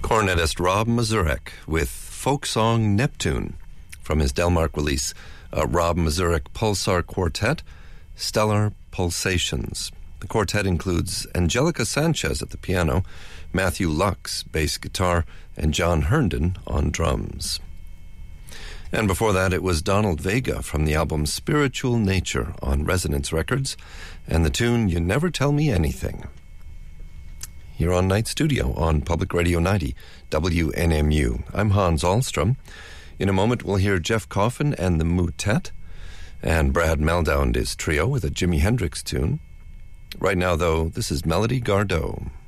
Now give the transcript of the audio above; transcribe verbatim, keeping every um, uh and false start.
Cornetist Rob Mazurek with folk song Neptune from his Delmark release, uh, Rob Mazurek Pulsar Quartet, Stellar Pulsations. The quartet includes Angelica Sanchez at the piano, Matthew Lux, bass guitar, and John Herndon on drums. And before that, it was Donald Vega from the album Spiritual Nature on Resonance Records, and the tune You Never Tell Me Anything. Here on Night Studio on Public Radio ninety, W N M U. I'm Hans Ahlstrom. In a moment, we'll hear Jeff Coffin and the Motet, and Brad Meldau and his trio with a Jimi Hendrix tune. Right now, though, this is Melody Gardot.